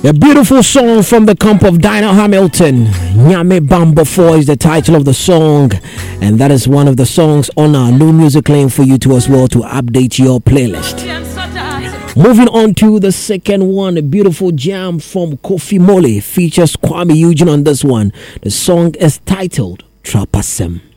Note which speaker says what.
Speaker 1: A beautiful song from the camp of Dinah Hamilton. Nyame Bambo 4 is the title of the song, and that is one of the songs on our new music lane for you to as well to update your playlist. Moving on to the second one, a beautiful jam from Kofi Mole features Kwame Eugene on this one. The song is titled Trapasem.